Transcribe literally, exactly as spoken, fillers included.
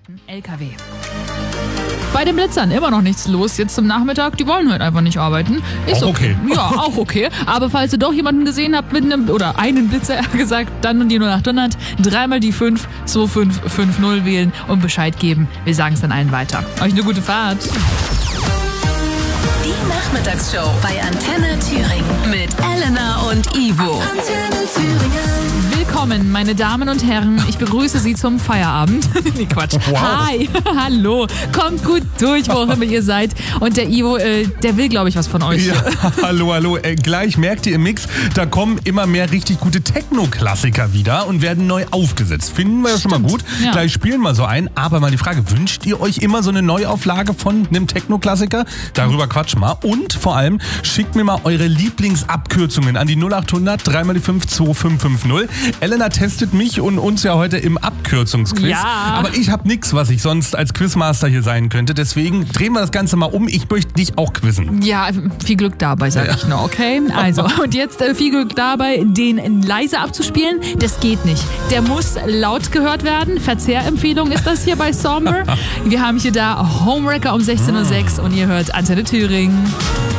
alten L K W. Bei den Blitzern immer noch nichts los jetzt zum Nachmittag. Die wollen heute einfach nicht arbeiten. Ist auch okay. Ja, auch okay. Aber falls ihr doch jemanden gesehen habt mit einem, oder einen Blitzer eher gesagt, dann die null acht hundert, dreimal die fünf, zwei fünf fünf null wählen und Bescheid geben. Wir sagen es dann allen weiter. Euch eine gute Fahrt. Die Nachmittagsshow bei Antenne Thüringen mit Elena und Ivo. Antenne Thüringen. Willkommen, meine Damen und Herren. Ich begrüße Sie zum Feierabend. Nee, Quatsch. Wow. Hi, hallo. Kommt gut durch, wo auch immer ihr seid. Und der Ivo, äh, der will, glaube ich, was von euch. Ja, hallo, hallo. Äh, gleich merkt ihr im Mix, da kommen immer mehr richtig gute Techno-Klassiker wieder und werden neu aufgesetzt. Finden wir ja schon mal gut. Ja. Gleich spielen wir so ein. Aber mal die Frage, wünscht ihr euch immer so eine Neuauflage von einem Techno-Klassiker? Darüber quatschen wir. Und vor allem, schickt mir mal eure Lieblingsabkürzungen an die null acht hundert, dreimal die fünf, zwei fünf fünf null. Elena testet mich und uns ja heute im Abkürzungsquiz. Ja. Aber ich habe nichts, was ich sonst als Quizmaster hier sein könnte. Deswegen drehen wir das Ganze mal um. Ich möchte dich auch quizzen. Ja, viel Glück dabei, sage ich nur, okay? Also, und jetzt äh, viel Glück dabei, den leise abzuspielen. Das geht nicht. Der muss laut gehört werden. Verzehrempfehlung ist das hier bei Somber. Wir haben hier da Homewrecker um sechzehn Uhr sechs und ihr hört Antenne Thüringen.